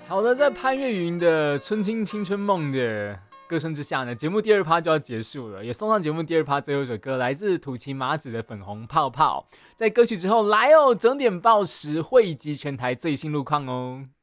好的，在潘越云的《春青青春梦》的歌声之下呢，节目第二趴就要结束了，也送上节目第二趴最后一首歌，来自土岐麻子的《粉红泡泡》。在歌曲之后，来哦，整点报时汇集全台最新路况哦。